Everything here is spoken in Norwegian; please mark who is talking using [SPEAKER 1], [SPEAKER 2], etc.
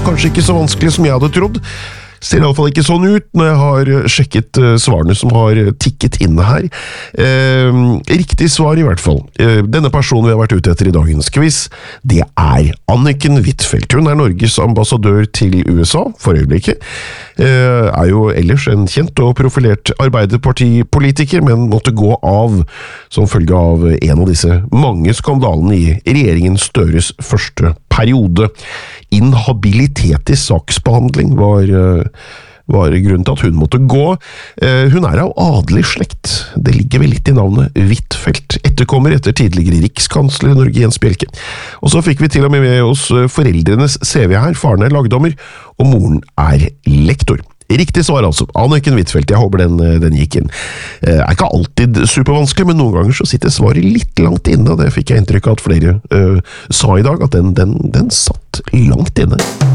[SPEAKER 1] kanskje ikke så vanskelig som jeg hadde trodd. Ser i alle fall ikke sånn ut når jeg har sjekket svarene som har tikket inne her. Riktig svar i hvert fall. Denne personen vi har vært ute etter i dagens quiz, det er Anniken Huitfeldt. Hun er Norges ambassadør til USA for øyeblikket. Er jo ellers en kjent og profilert arbeiderpartipolitiker, men måtte gå av som følge av en av disse mange skandalene i regjeringen Støres første periode. Inhabilitet i saksbehandling var grunnen til at hun måtte gå. Hun er av adelig slekt. Det ligger vel litt i navnet Huitfeldt. Etterkommer etter tidligere rikskansler i Norge, Jens Bjelke. Og så fikk vi til og med oss foreldrenes CV her. Faren er lagdommer, og moren er lektor. Riktig svar altså. Anniken Huitfeldt, jeg håper den gikk inn. Er ikke alltid supervanskelig, men noen ganger så sitter svaret litt langt inne, og det fikk jeg inntrykk av at flere sa i dag, at den satt langt inne.